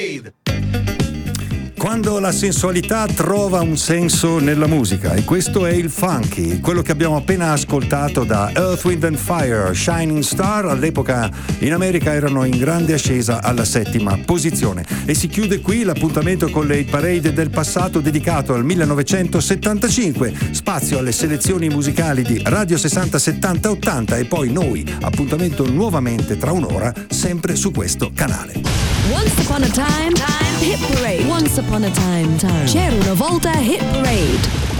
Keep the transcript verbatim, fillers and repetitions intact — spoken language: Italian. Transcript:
Quando la sensualità trova un senso nella musica, e questo è il funky, quello che abbiamo appena ascoltato da Earth, Wind and Fire, Shining Star. All'epoca in America erano in grande ascesa alla settima posizione. E si chiude qui l'appuntamento con le hit parade del passato dedicato al millenovecentosettantacinque, spazio alle selezioni musicali di Radio sessanta settanta ottanta, e poi noi, appuntamento nuovamente tra un'ora, sempre su questo canale. Once upon a time, time, hit parade. Once upon a time, time. C'era una volta hit parade.